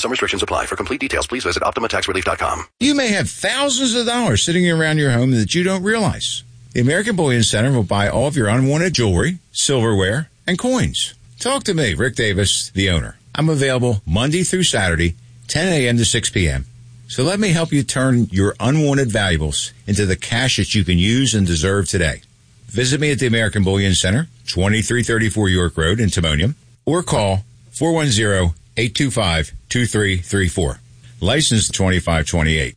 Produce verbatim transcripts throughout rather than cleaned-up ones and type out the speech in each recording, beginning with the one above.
Some restrictions apply. For complete details, please visit Optima Tax Relief dot com. You may have thousands of dollars sitting around your home that you don't realize. The American Bullion Center will buy all of your unwanted jewelry, silverware, and coins. Talk to me, Rick Davis, the owner. I'm available Monday through Saturday, ten a.m. to six p.m. So let me help you turn your unwanted valuables into the cash that you can use and deserve today. Visit me at the American Bullion Center, twenty-three thirty-four York Road in Timonium, or call four one zero, eight two five, two three three four. License twenty-five twenty-eight.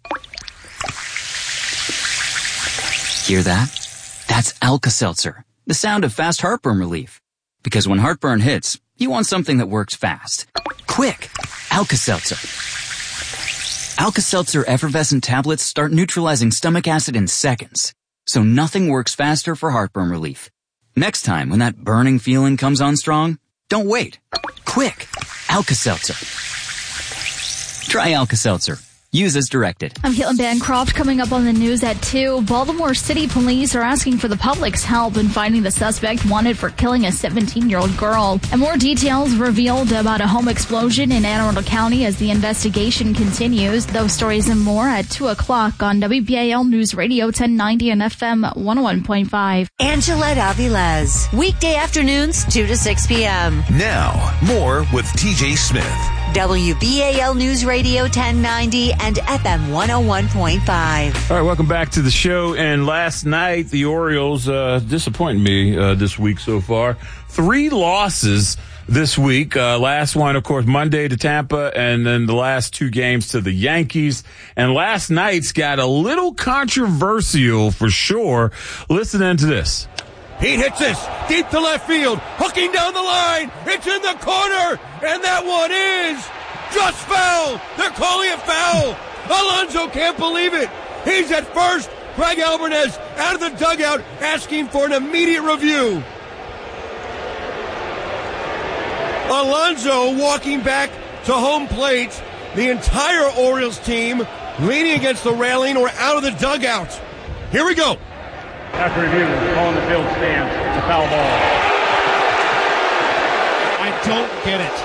Hear that? That's Alka-Seltzer, the sound of fast heartburn relief. Because when heartburn hits, you want something that works fast. Quick! Alka-Seltzer. Alka-Seltzer effervescent tablets start neutralizing stomach acid in seconds. So nothing works faster for heartburn relief. Next time when that burning feeling comes on strong, don't wait. Quick! Alka-Seltzer. Try Alka-Seltzer. Use as directed. I'm Caitlin Bancroft. Coming up on the news at two. Baltimore City Police are asking for the public's help in finding the suspect wanted for killing a seventeen-year-old girl. And more details revealed about a home explosion in Anne Arundel County as the investigation continues. Those stories and more at two o'clock on W B A L News Radio ten ninety and F M one oh one point five. Angela Avilés. Weekday afternoons, two to six p.m. Now, more with T J Smith. W B A L News Radio ten ninety and F M one oh one point five. All right, welcome back to the show. And last night, the Orioles uh, disappointed me uh, this week so far. Three losses this week. Uh, last one, of course, Monday to Tampa, and then the last two games to the Yankees. And last night's got a little controversial for sure. Listening to this. He hits this deep to left field, hooking down the line. It's in the corner, and that one is just foul. They're calling it foul. Alonso can't believe it. He's at first. Greg Alvarez out of the dugout asking for an immediate review. Alonso walking back to home plate. The entire Orioles team leaning against the railing or out of the dugout. Here we go. After review, on the field stance, it's a foul ball. I don't get it.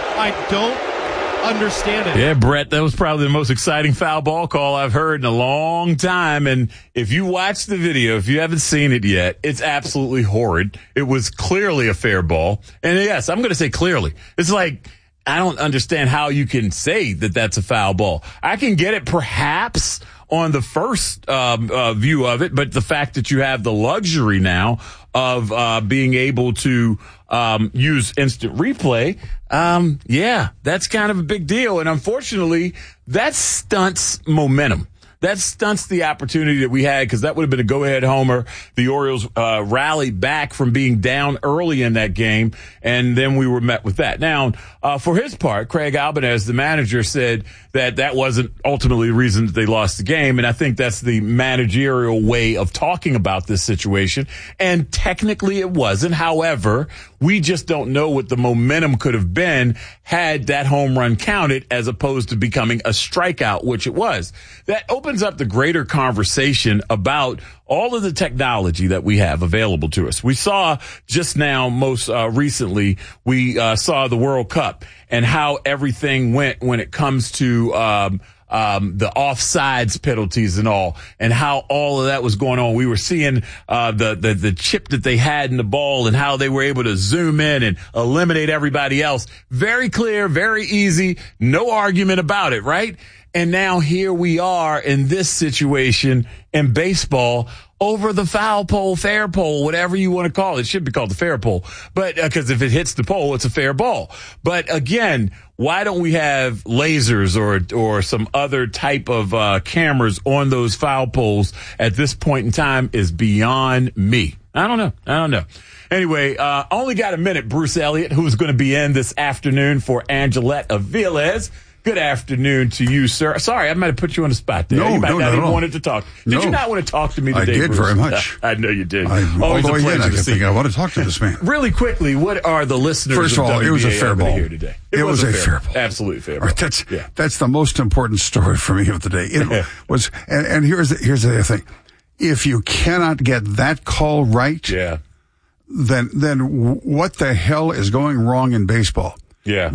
I don't understand it. Yeah, Brett, that was probably the most exciting foul ball call I've heard in a long time. And if you watch the video, if you haven't seen it yet, it's absolutely horrid. It was clearly a fair ball. And yes, I'm going to say clearly. It's like, I don't understand how you can say that that's a foul ball. I can get it perhaps on the first um, uh, view of it, but the fact that you have the luxury now of uh, being able to um, use instant replay, um, yeah, that's kind of a big deal. And unfortunately, that stunts momentum. That stunts the opportunity that we had because that would have been a go-ahead homer. The Orioles uh, rallied back from being down early in that game, and then we were met with that. Now, uh, for his part, Craig Albanez, the manager, said that that wasn't ultimately the reason that they lost the game, and I think that's the managerial way of talking about this situation. And technically it wasn't. However, we just don't know what the momentum could have been had that home run counted as opposed to becoming a strikeout, which it was. That opens up the greater conversation about all of the technology that we have available to us. We saw just now, most uh, recently, we uh, saw the World Cup and how everything went when it comes to um Um, the offsides penalties and all, and how all of that was going on. We were seeing uh, the, the the chip that they had in the ball and how they were able to zoom in and eliminate everybody else. Very clear, very easy, no argument about it, right? And now here we are in this situation in baseball over the foul pole, fair pole, whatever you want to call it. It should be called the fair pole, but because uh, if it hits the pole, it's a fair ball. But again, why don't we have lasers or or some other type of uh, cameras on those foul poles at this point in time is beyond me. I don't know. I don't know. Anyway, uh, only got a minute. Bruce Elliott, who's going to be in this afternoon for Angela Avilés. Good afternoon to you, sir. Sorry, I might have put you on the spot there. No, you might no, not not even at all. wanted to talk. Did no. you not want to talk to me today, I did Bruce? very much. I know you did. I'm Always all the a way pleasure in. I to kept see thinking, you. I want to talk to this man. Really quickly, what are the listeners First of all, of it was a fair ball. Here today? It, it was, was a fair, fair ball. Absolutely fair ball. Right, that's, yeah. that's the most important story for me of the day. It was, and, and here's the, here's the other thing. If you cannot get that call right, yeah. then then what the hell is going wrong in baseball? Yeah.